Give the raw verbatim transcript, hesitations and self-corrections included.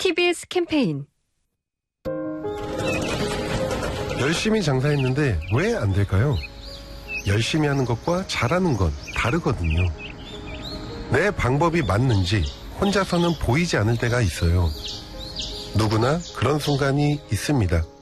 티비에스 캠페인. 열심히 장사했는데 왜 안 될까요? 열심히 하는 것과 잘하는 건 다르거든요. 내 방법이 맞는지 혼자서는 보이지 않을 때가 있어요. 누구나 그런 순간이 있습니다.